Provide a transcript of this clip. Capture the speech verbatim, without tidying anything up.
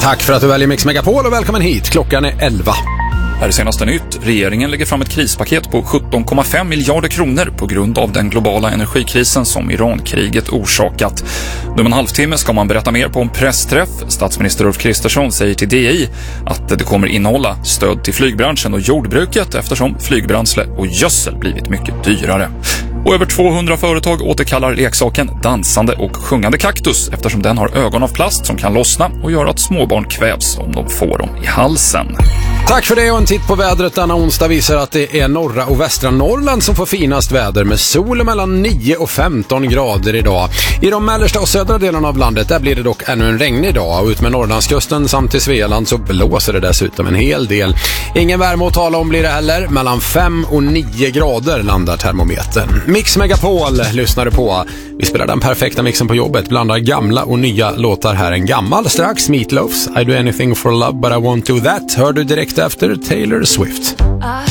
Tack för att du väljer Mix Megapol och välkommen hit. Klockan är elva. Här är senaste nytt. Regeringen lägger fram ett krispaket på sjutton komma fem miljarder kronor på grund av den globala energikrisen som Irankriget orsakat. Nu om en halvtimme ska man berätta mer på en pressträff. Statsminister Ulf Kristersson säger till D I att det kommer innehålla stöd till flygbranschen och jordbruket eftersom flygbränsle och gödsel blivit mycket dyrare. Och över tvåhundra företag återkallar leksaken dansande och sjungande kaktus eftersom den har ögon av plast som kan lossna och göra att småbarn kvävs om de får dem i halsen. Tack för det, och en titt på vädret denna onsdag visar att det är norra och västra Norrland som får finast väder med sol mellan nio och femton grader idag. I de mellersta och södra delarna av landet där blir det dock ännu en regnig dag, och ut med Norrlandskusten samt till Svealand så blåser det dessutom en hel del. Ingen värme att tala om blir det heller, mellan fem och nio grader landar termometern. Mix Megapol lyssnar du på. Vi spelar den perfekta mixen på jobbet, blandar gamla och nya låtar här. En gammal strax, Meatloafs I Do Anything For Love But I Won't Do That, hör du direkt efter Taylor Swift. I